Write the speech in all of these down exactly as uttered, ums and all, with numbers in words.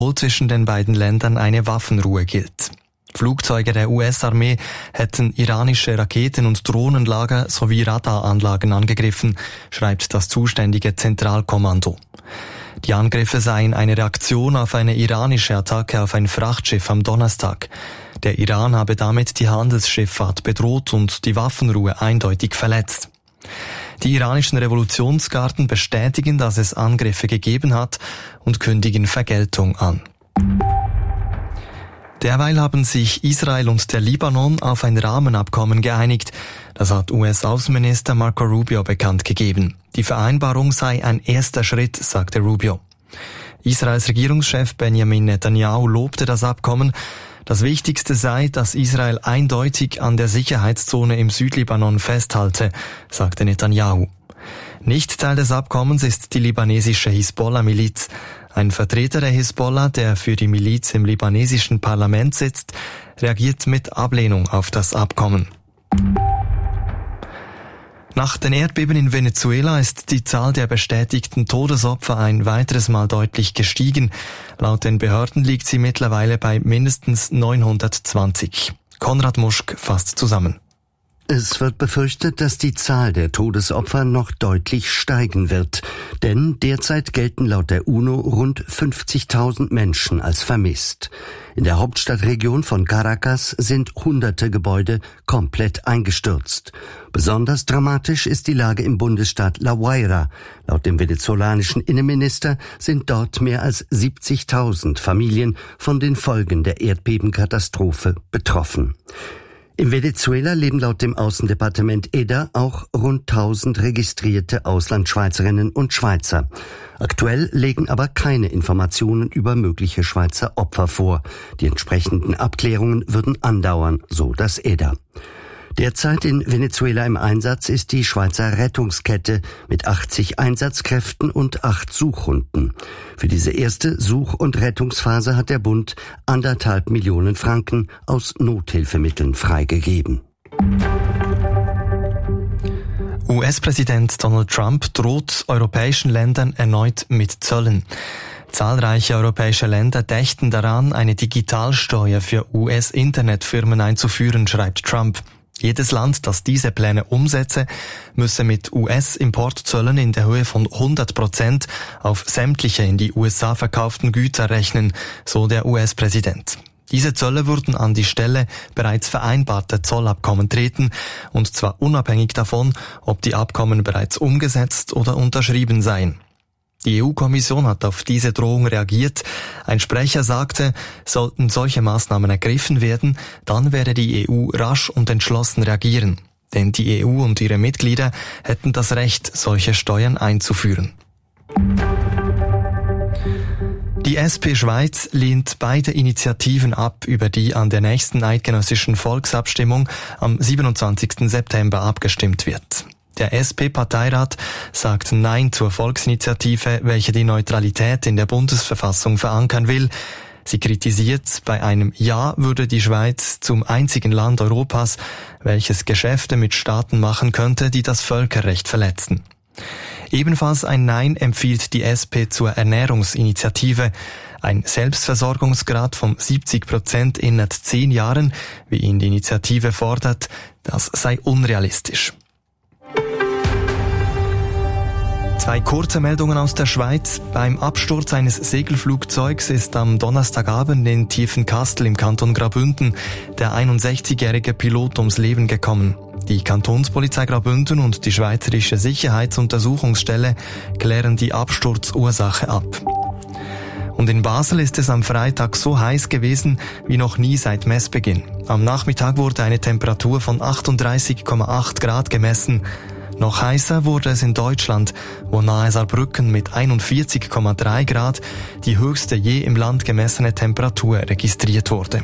zwischen den beiden Ländern eine Waffenruhe gilt. Flugzeuge der U S-Armee hätten iranische Raketen- und Drohnenlager sowie Radaranlagen angegriffen, schreibt das zuständige Zentralkommando. Die Angriffe seien eine Reaktion auf eine iranische Attacke auf ein Frachtschiff am Donnerstag. Der Iran habe damit die Handelsschifffahrt bedroht und die Waffenruhe eindeutig verletzt. Die iranischen Revolutionsgarden bestätigen, dass es Angriffe gegeben hat und kündigen Vergeltung an. Derweil haben sich Israel und der Libanon auf ein Rahmenabkommen geeinigt. Das hat U S-Außenminister Marco Rubio bekannt gegeben. Die Vereinbarung sei ein erster Schritt, sagte Rubio. Israels Regierungschef Benjamin Netanyahu lobte das Abkommen. Das Wichtigste sei, dass Israel eindeutig an der Sicherheitszone im Südlibanon festhalte, sagte Netanyahu. Nicht Teil des Abkommens ist die libanesische Hisbollah-Miliz. Ein Vertreter der Hisbollah, der für die Miliz im libanesischen Parlament sitzt, reagiert mit Ablehnung auf das Abkommen. Nach den Erdbeben in Venezuela ist die Zahl der bestätigten Todesopfer ein weiteres Mal deutlich gestiegen. Laut den Behörden liegt sie mittlerweile bei mindestens neunhundertzwanzig. Konrad Muschk fasst zusammen. Es wird befürchtet, dass die Zahl der Todesopfer noch deutlich steigen wird. Denn derzeit gelten laut der UNO rund fünfzigtausend Menschen als vermisst. In der Hauptstadtregion von Caracas sind hunderte Gebäude komplett eingestürzt. Besonders dramatisch ist die Lage im Bundesstaat La Guaira. Laut dem venezolanischen Innenminister sind dort mehr als siebzigtausend Familien von den Folgen der Erdbebenkatastrophe betroffen. In Venezuela leben laut dem Außendepartement E D A auch rund tausend registrierte Auslandschweizerinnen und Schweizer. Aktuell legen aber keine Informationen über mögliche Schweizer Opfer vor. Die entsprechenden Abklärungen würden andauern, so das E D A. Derzeit in Venezuela im Einsatz ist die Schweizer Rettungskette mit achtzig Einsatzkräften und acht Suchhunden. Für diese erste Such- und Rettungsphase hat der Bund anderthalb Millionen Franken aus Nothilfemitteln freigegeben. U S-Präsident Donald Trump droht europäischen Ländern erneut mit Zöllen. Zahlreiche europäische Länder dächten daran, eine Digitalsteuer für U S-Internetfirmen einzuführen, schreibt Trump. Jedes Land, das diese Pläne umsetze, müsse mit U S-Importzöllen in der Höhe von hundert Prozent auf sämtliche in die U S A verkauften Güter rechnen, so der U S-Präsident. Diese Zölle würden an die Stelle bereits vereinbarter Zollabkommen treten, und zwar unabhängig davon, ob die Abkommen bereits umgesetzt oder unterschrieben seien. Die E U-Kommission hat auf diese Drohung reagiert. Ein Sprecher sagte, sollten solche Maßnahmen ergriffen werden, dann werde die E U rasch und entschlossen reagieren. Denn die E U und ihre Mitglieder hätten das Recht, solche Steuern einzuführen. Die S P Schweiz lehnt beide Initiativen ab, über die an der nächsten eidgenössischen Volksabstimmung am siebenundzwanzigsten September abgestimmt wird. Der S P-Parteirat sagt Nein zur Volksinitiative, welche die Neutralität in der Bundesverfassung verankern will. Sie kritisiert, bei einem Ja würde die Schweiz zum einzigen Land Europas, welches Geschäfte mit Staaten machen könnte, die das Völkerrecht verletzen. Ebenfalls ein Nein empfiehlt die S P zur Ernährungsinitiative. Ein Selbstversorgungsgrad von siebzig Prozent innerhalb zehn Jahren, wie ihn die Initiative fordert, das sei unrealistisch. Zwei kurze Meldungen aus der Schweiz. Beim Absturz eines Segelflugzeugs ist am Donnerstagabend in Tiefenkastel im Kanton Graubünden der einundsechzigjährige Pilot ums Leben gekommen. Die Kantonspolizei Graubünden und die Schweizerische Sicherheitsuntersuchungsstelle klären die Absturzursache ab. Und in Basel ist es am Freitag so heiß gewesen wie noch nie seit Messbeginn. Am Nachmittag wurde eine Temperatur von achtunddreißig Komma acht Grad gemessen. Noch heißer wurde es in Deutschland, wo nahe Saarbrücken mit einundvierzig Komma drei Grad die höchste je im Land gemessene Temperatur registriert wurde.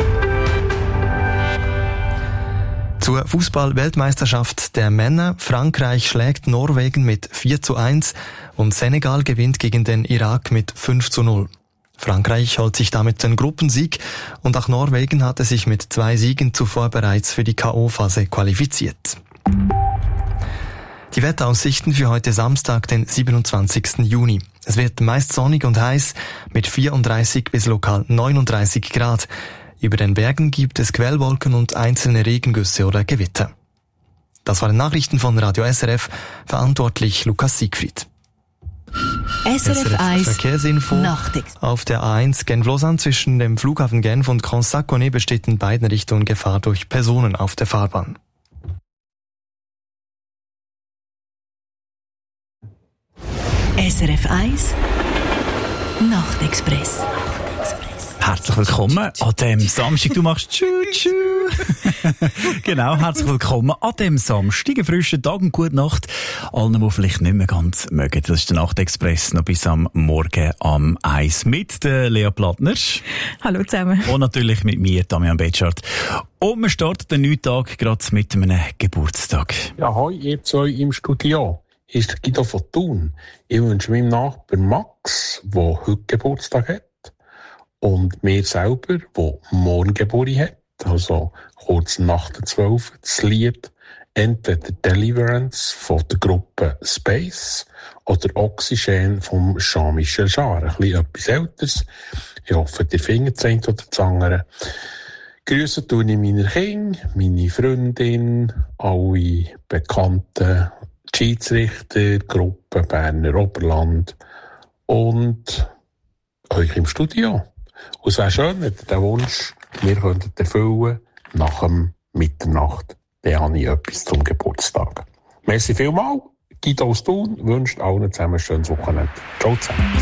Zur Fußball-Weltmeisterschaft der Männer. Frankreich schlägt Norwegen mit vier zu eins und Senegal gewinnt gegen den Irak mit fünf zu null. Frankreich holt sich damit den Gruppensieg und auch Norwegen hatte sich mit zwei Siegen zuvor bereits für die K O-Phase qualifiziert. Die Wetteraussichten für heute Samstag, den siebenundzwanzigsten Juni. Es wird meist sonnig und heiß mit vierunddreißig bis lokal neununddreißig Grad. Über den Bergen gibt es Quellwolken und einzelne Regengüsse oder Gewitter. Das waren Nachrichten von Radio S R F, verantwortlich Lukas Siegfried. S R F eins Verkehrsinfo. Nachtex. Auf der A eins Genf-Lausanne zwischen dem Flughafen Genf und Grand-Saconnet besteht in beiden Richtungen Gefahr durch Personen auf der Fahrbahn. S R F eins Nachtexpress. Herzlich willkommen an dem Samstag. Du machst Tschü-Tschü. Genau, herzlich willkommen an dem Samstag. Einen frischen Tag und gute Nacht allen, die vielleicht nicht mehr ganz mögen. Das ist der Nachtexpress noch bis am Morgen am eins mit der Lea Plattner. Hallo zusammen. Und natürlich mit mir, Damian Betschart. Und wir starten den neuen Tag gerade mit einem Geburtstag. Ja, hoi, ihr zwei im Studio. Hier ist der Guido von Thun. Ich wünsche meinem Nachbar Max, der heute Geburtstag hat, und mir selber, der morgen Geburtstag hat, also kurz nach der zwölf, das Lied entweder Deliverance von der Gruppe Space oder Oxygen vom Jean-Michel Jarre. Ein bisschen etwas Älteres. Ich hoffe, ihr findet das eine oder das andere. Grüße tue ich meine Kinder, meine Freundin, alle Bekannten, Schiedsrichter, Gruppe Berner Oberland und euch im Studio. Und es wäre schön, wenn ihr den Wunsch wir könntet erfüllen nach dem Mitternacht. Dann habe ich etwas zum Geburtstag. Merci vielmals. Guido aus Thun wünscht allen zusammen ein schönes Wochenende. Ciao zusammen.